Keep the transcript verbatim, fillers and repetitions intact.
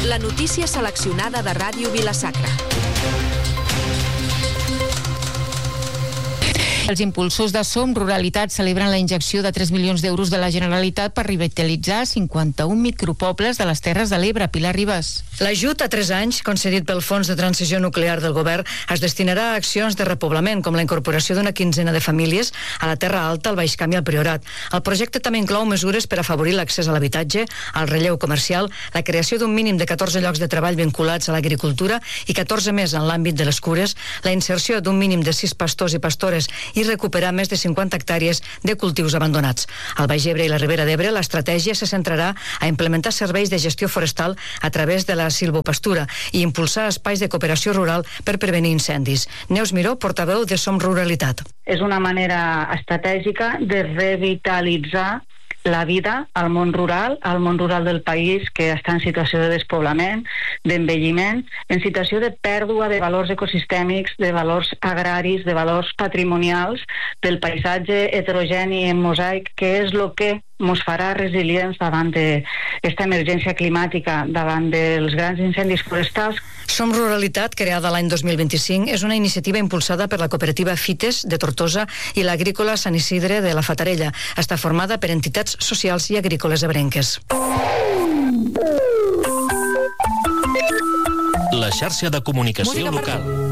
La notícia seleccionada de Ràdio Vila-sacra. Els impulsors de Som Ruralitat celebren la injecció de tres milions d'euros de la Generalitat per revitalitzar cinquanta-un micropobles de les Terres de l'Ebre. Pilar Ribas. L'ajut a tres anys, concedit pel Fons de Transició Nuclear del Govern, es destinarà a accions de repoblament, com la incorporació d'una quinzena de famílies a la Terra Alta, al Baix Camp i al Priorat. El projecte també inclou mesures per afavorir l'accés a l'habitatge, al relleu comercial, la creació d'un mínim de catorze llocs de treball vinculats a l'agricultura i catorze més en l'àmbit de les cures, la inserció d'un mínim de sis pastors i pastores i recuperar més de cinquanta hectàrees de cultius abandonats. Al Baix Ebre i la Ribera d'Ebre, l'estratègia se centrarà a implementar serveis de gestió forestal a través de la silvopastura i impulsar espais de cooperació rural per prevenir incendis. Neus Miró, portaveu de Som Ruralitat. És una manera estratègica de revitalitzar la vida al món rural, al món rural del país que està en situació de despoblament, d'envelliment, en situació de pèrdua de valors ecosistèmics, de valors agraris, de valors patrimonials, del paisatge heterogeni en mosaic, que és el que ens farà resilients davant d'aquesta emergència climàtica, davant dels grans incendis forestals. Som Ruralitat, creada l'any dos mil vint-i-cinc, és una iniciativa impulsada per la cooperativa Fites de Tortosa i l'Agrícola Sant Isidre de la Fatarella. Està formada per entitats socials i agrícoles ebrenques. La xarxa de comunicació local.